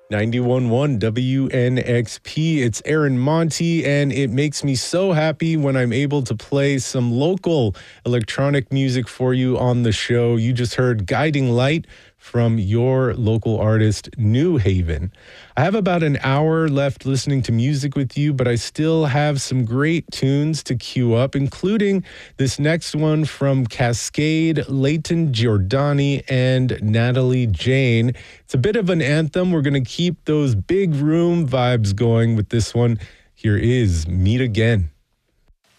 91.1 WNXP. It's Aaron Monty, and it makes me so happy when I'm able to play some local electronic music for you on the show. You just heard Guiding Light from your local artist, New Haven. I have about an hour left listening to music with you, but I still have some great tunes to queue up, including this next one from Cascade, Leighton Giordani, and Natalie Jane. It's a bit of an anthem. We're going to keep those big room vibes going with this one. Here is Meet Again.